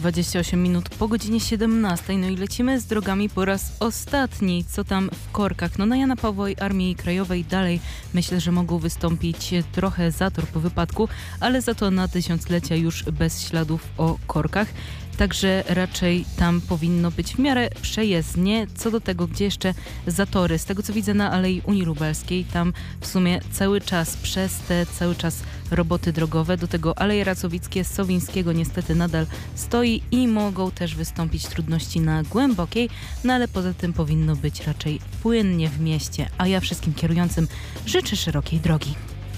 28 minut po godzinie 17. No i lecimy z drogami po raz ostatni. Co tam w korkach? No na Jana Pawła i Armii Krajowej dalej myślę, że mogą wystąpić trochę zator po wypadku, ale za to na tysiąclecia już bez śladów o korkach. Także raczej tam powinno być w miarę przejezdnie. Co do tego, gdzie jeszcze zatory, z tego co widzę na Alei Unii Lubelskiej, tam w sumie cały czas roboty drogowe. Do tego Aleje Racowickie, Sowińskiego niestety nadal stoi i mogą też wystąpić trudności na Głębokiej, no ale poza tym powinno być raczej płynnie w mieście. A ja wszystkim kierującym życzę szerokiej drogi.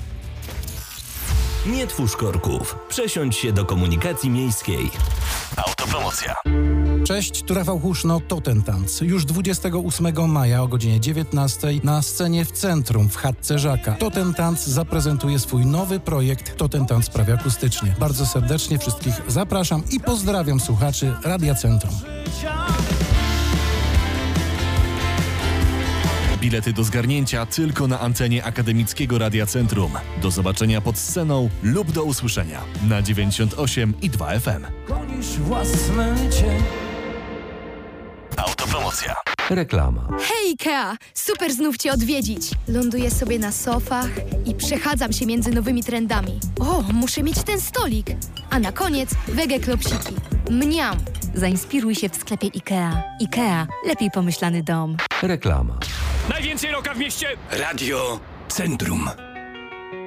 Nie twórz korków. Przesiądź się do komunikacji miejskiej. Autopromocja. Cześć, tu Rafał Huszno, Totentanz. Już 28 maja o godzinie 19 na scenie w centrum w chatce Żaka. Totentanz zaprezentuje swój nowy projekt Totentanz prawie akustycznie. Bardzo serdecznie wszystkich zapraszam i pozdrawiam słuchaczy Radia Centrum. Bilety do zgarnięcia tylko na antenie Akademickiego Radia Centrum. Do zobaczenia pod sceną lub do usłyszenia na 98,2 FM. Gonisz własny cień. Autopromocja. Reklama. Hej Ikea! Super znów Cię odwiedzić. Ląduję sobie na sofach i przechadzam się między nowymi trendami. O, muszę mieć ten stolik. A na koniec wege klopsiki. Mniam! Zainspiruj się w sklepie IKEA. IKEA. Lepiej pomyślany dom. Reklama. Najwięcej roka w mieście! Radio Centrum.